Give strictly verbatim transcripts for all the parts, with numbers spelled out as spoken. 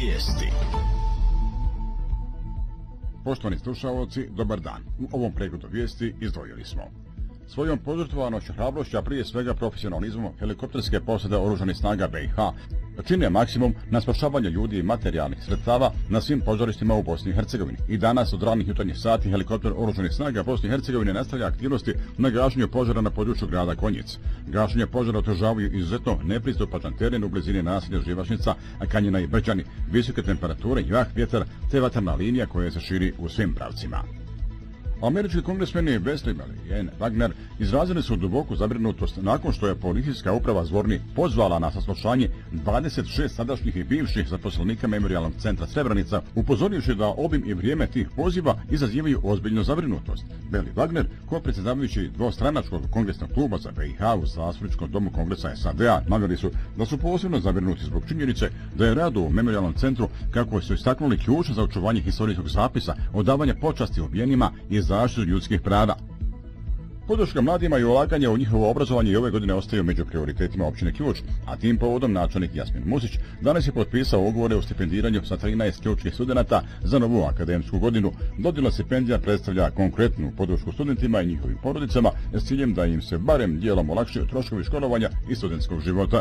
Vijesti. Poštovani slušalci, dobar dan. U ovom pregledu vijesti izdvojili smo: svojom požrtvovanošću, hrabrošću, a prije svega profesionalizmom, helikopterske posade oružanih snaga B i H čine maksimum na spašavanje ljudi i materijalnih sredstava na svim požarištima u Bosni i Hercegovini. I danas od ranih jutarnjih sati helikopter oružanih snaga Bosne i Hercegovine nastavlja aktivnosti na gašenju požara na području grada Konjic. Gašenje požara otežavaju izuzetno nepristupačan teren u blizini naselja Živašnica, Kanjina i Brđani, visoke temperature, jak vjetar te vatrna linija koja se širi u svim pravcima. Američki kongresmeni Wesley i Ann Wagner izrazili su duboku zabrinutost nakon što je policijska uprava Zvorni pozvala na saslušanje dvadeset šest sadašnjih i bivših zaposlenika Memorijalnog centra Srebrenica, upozorivši da obim i vrijeme tih poziva izazivaju ozbiljnu zabrinutost. Belly Wagner, ko predsjedavajući dvostranačkog kongresnog kluba za B i H u Zastupničkom domu Kongresa S A D-a, naveli su da su posebno zabrinuti zbog činjenice da je rad u Memorijalnom centru, kako su istaknuli, ključ za očuvanje historijskog zapisa, odavanje počasti ubijenima i zaštitu ljudskih prava. Podrška mladima i ulaganje u njihovo obrazovanje i ove godine ostaju među prioritetima općine Ključ, a tim povodom načelnik Jasmin Musić danas je potpisao ugovore o stipendiranju sa trinaest ključnih studenata za novu akademsku godinu. Dodjela stipendija predstavlja konkretnu podršku studentima i njihovim porodicama s ciljem da im se barem dijelom olakšaju troškovi školovanja i studentskog života.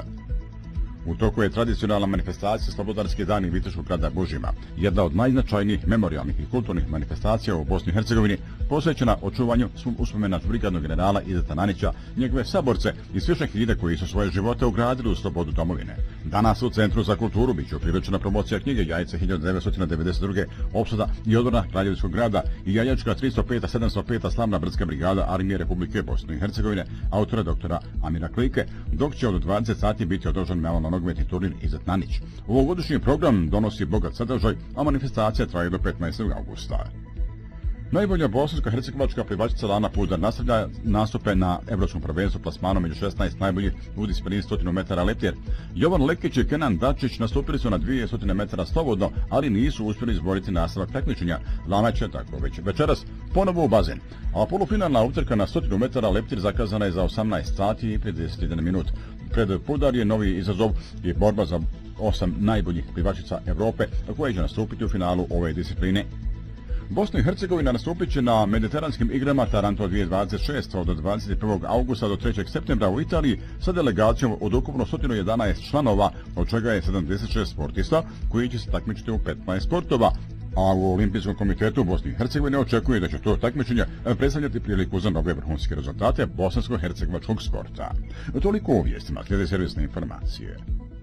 U toku je tradicionalna manifestacija Slobodarski dani Viteškog grada Bužima, jedna od najznačajnijih memorijalnih i kulturnih manifestacija u Bosni i Hercegovini, posvećena očuvanju uspomena brigadnog generala Izeta Nanića, njegove saborce i svih hiljada koji su svoje živote ugradili u slobodu domovine. Danas u Centru za kulturu biće upriličena promocija knjige Jajce hiljadu devetsto devedeset druge. opsada i odbrana Kraljevskog grada i Jajačka tristo peta sedamsto peta slavna brdska brigada Armije Republike Bosne i Hercegovine, autora doktora Amira Klike, dok će od dvadeset sati biti održan nogometni turnir Izet Nanić. Ovogodišnji program donosi bogat sadržaj, a manifestacija traje do petnaestog augusta. Najbolja bosansko-hercegovačka plivačica Lana Pudar nastavlja nastupe na Evropskom prvenstvu plasmanom među šesnaest najboljih u disciplini sto metara leptir. Jovan Lekić i Kenan Dačić nastupili su na dvjesto metara slobodno, ali nisu uspjeli izboriti nastavak takmičenja. Lana će tako već večeras ponovo u bazen. A polufinalna utrka na sto metara leptir zakazana je za osamnaest sati i pedeset jedan minut. Pred Pudar je novi izazov i borba za osam najboljih plivačica Evrope koje će nastupiti u finalu ove discipline. Bosna i Hercegovina nastupit će na Mediteranskim igrama Taranto dvije tisuće dvadeset šest od dvadeset prvog augusta do trećeg septembra u Italiji sa delegacijom od ukupno sto jedanaest članova, od čega je sedamdeset šest sportista koji će se takmičiti u petnaest sportova. A u Olimpijskom komitetu Bosne i Hercegovine očekuje da će to takmičenje predstavljati priliku za nove vrhunske rezultate bosansko-hercegovačkog sporta. Toliko u vijestima, slijede servisne informacije.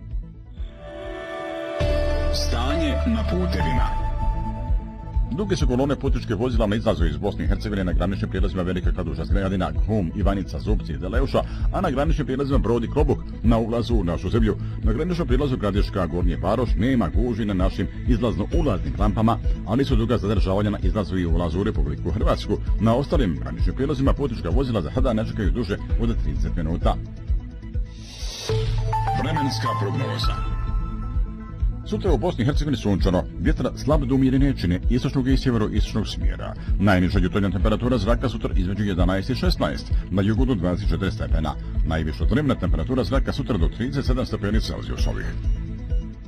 Stanje na putevima. Duge su kolone putničkih vozila na izlazu iz Bosne i Hercegovine na graničnim prijelazima Velika Kladuša, Zgradina, Hum, Ivanica, Zubci i Deleuša, a na graničnim prijelazima Brod i Klobuk na ulazu u našu zemlju. Na graničnom prilazu Gradiška, Gornji Varoš nema gužvi na našim izlazno-ulaznim rampama, ali su duga zadržavanja na izlazu i ulazu u Republiku Hrvatsku. Na ostalim graničnim prijelazima putnička vozila za sada ne čekaju duže od trideset minuta. Vremenska prognoza. Sutra u Bosni i Hercegovini sunčano, vjetar slab do umjerene čine istočnog i sjeveroistočnog smjera. Najniža jutarnja temperatura zraka sutra između jedanaest i šesnaest, na jugu do dvadeset četiri stepena. Najviša dnevna temperatura zraka sutra do trideset sedam stepeni Celzijusovih.